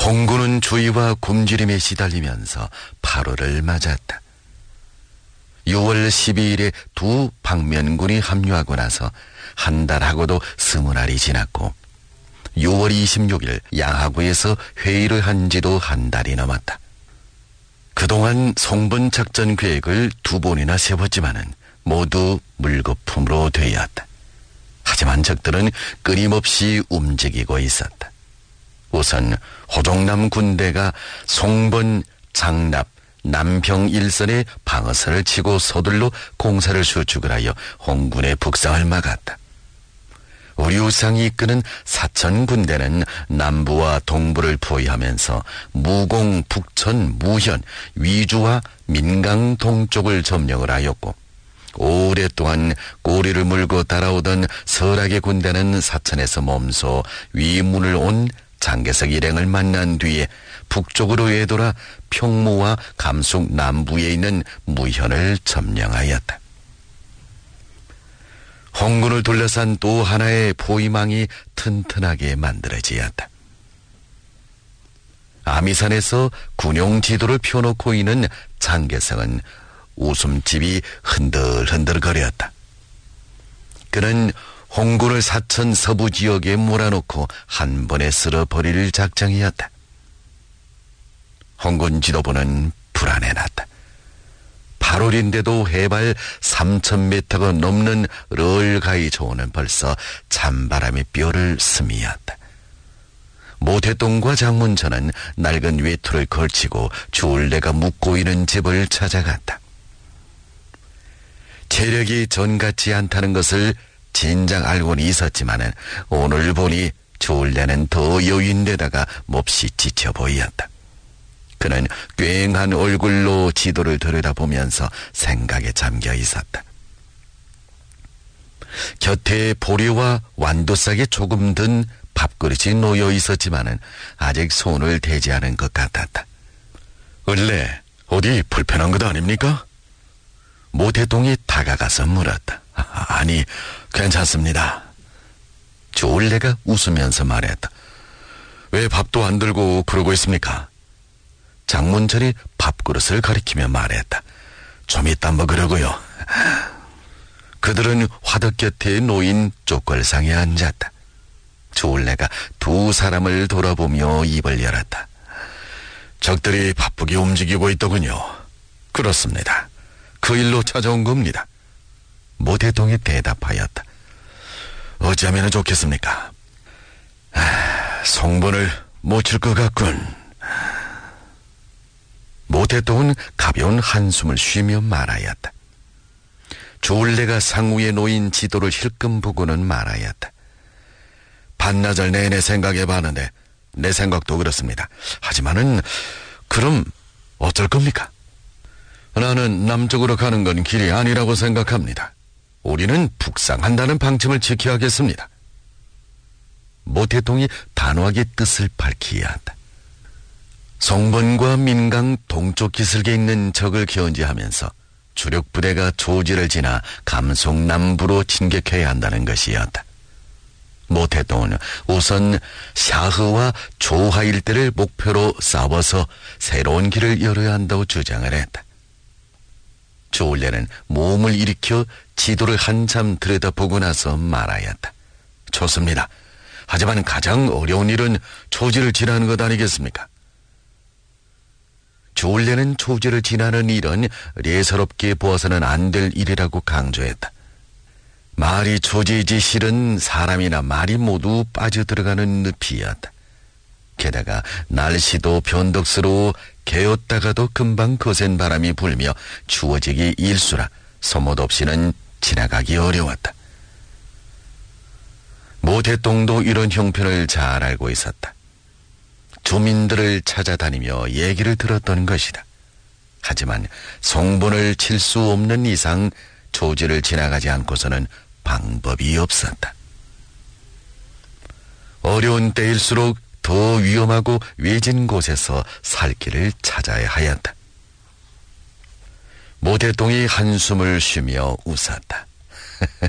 홍군은 주의와 굶주림에 시달리면서 8월을 맞았다. 6월 12일에 두 방면군이 합류하고 나서 한 달하고도 20알이 지났고 6월 26일 양하구에서 회의를 한 지도 한 달이 넘었다. 그동안 송번 작전 계획을 2번이나 세웠지만은 모두 물거품으로 되었다. 하지만 적들은 끊임없이 움직이고 있었다. 우선 호종남 군대가 송번, 장납, 남평 일선의 방어선을 치고 서둘러 공사를 수축을 하여 홍군의 북상을 막았다. 우리우상이 이끄는 사천 군대는 남부와 동부를 포위하면서 무공, 북천, 무현, 위주와 민강 동쪽을 점령을 하였고 오랫동안 꼬리를 물고 따라오던 설악의 군대는 사천에서 멈춰 위문을 온 장개석 일행을 만난 뒤에 북쪽으로 외돌아 평무와 감숙 남부에 있는 무현을 점령하였다. 홍군을 둘러싼 또 하나의 포위망이 튼튼하게 만들어지었다. 아미산에서 군용 지도를 펴놓고 있는 장개석은 웃음집이 흔들흔들거렸다. 그는 홍군을 사천 서부 지역에 몰아놓고 한 번에 쓸어버릴 작정이었다. 홍군 지도부는 불안해났다. 8월인데도 해발 3,000m가 넘는 럴가이 조는 벌써 찬바람이 뼈를 스미었다. 모태동과 장문천은 낡은 외투를 걸치고 주울레가 묵고 있는 집을 찾아갔다. 체력이 전같지 않다는 것을 진작 알고는 있었지만은 오늘 보니 주울레는 더 여윈데다가 몹시 지쳐 보였다. 그는 꽹한 얼굴로 지도를 들여다보면서 생각에 잠겨 있었다. 곁에 보리와 완두싹이 조금 든 밥그릇이 놓여 있었지만은 아직 손을 대지 않은 것 같았다. 을래 어디 불편한 것 아닙니까? 모태동이 다가가서 물었다. 아니, 괜찮습니다. 주울레가 웃으면서 말했다. 왜 밥도 안 들고 그러고 있습니까? 장문철이 밥그릇을 가리키며 말했다. 좀 이따 먹으려고요. 그들은 화덕 곁에 놓인 쪽걸상에 앉았다. 주울레가 두 사람을 돌아보며 입을 열었다. 적들이 바쁘게 움직이고 있더군요. 그렇습니다. 그 일로 찾아온 겁니다. 모태동이 대답하였다. 어찌하면 좋겠습니까? 송번을 못 칠 것 같군. 모태동은 가벼운 한숨을 쉬며 말하였다. 주울레가 상우에 놓인 지도를 힐끔 보고는 말하였다. 반나절 내내 생각해봤는데 내 생각도 그렇습니다. 하지만은 그럼 어쩔 겁니까? 나는 남쪽으로 가는 건 길이 아니라고 생각합니다. 우리는 북상한다는 방침을 지켜야겠습니다. 모태동이 단호하게 뜻을 밝히었다. 송번과 민강 동쪽 기슭에 있는 적을 견제하면서 주력 부대가 조지를 지나 감속 남부로 진격해야 한다는 것이었다. 모태동은 우선 샤흐와 조하 일대를 목표로 싸워서 새로운 길을 열어야 한다고 주장을 했다. 주울레는 몸을 일으켜 지도를 한참 들여다보고 나서 말하였다. 좋습니다. 하지만 가장 어려운 일은 조지를 지나는 것 아니겠습니까? 주울레는 조지를 지나는 일은 예사롭게 보아서는 안 될 일이라고 강조했다. 말이 조지이지 실은 사람이나 말이 모두 빠져들어가는 늪이었다. 게다가 날씨도 변덕스러워 개었다가도 금방 거센 바람이 불며 추워지기 일수라 소못 없이는 지나가기 어려웠다. 모태동도 이런 형편을 잘 알고 있었다. 주민들을 찾아다니며 얘기를 들었던 것이다. 하지만 송번을 칠 수 없는 이상 조지를 지나가지 않고서는 방법이 없었다. 어려운 때일수록 더 위험하고 외진 곳에서 살 길을 찾아야 하였다. 모태동이 한숨을 쉬며 웃었다.